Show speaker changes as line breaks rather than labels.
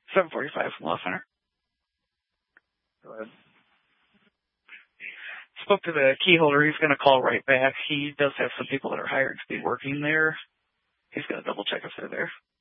745 from Law Center.
Go ahead.
Spoke to the key holder. He's going to call right back. He does have some people that are hired to be working there. He's going to double check if they're there.